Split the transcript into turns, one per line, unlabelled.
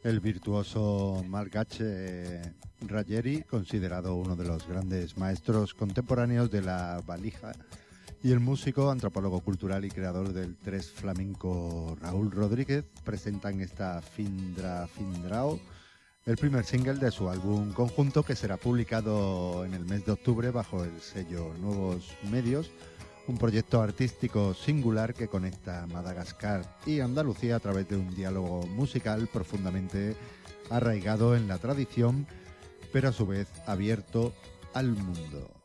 El virtuoso Margace Rayeri, considerado uno de los grandes maestros contemporáneos de la valija, y el músico, antropólogo cultural y creador del tres flamenco Raúl Rodríguez presentan esta Findra Findrao, el primer single de su álbum conjunto que será publicado en el mes de octubre bajo el sello Nuevos Medios, un proyecto artístico singular que conecta Madagascar y Andalucía a través de un diálogo musical profundamente arraigado en la tradición, pero a su vez abierto al mundo.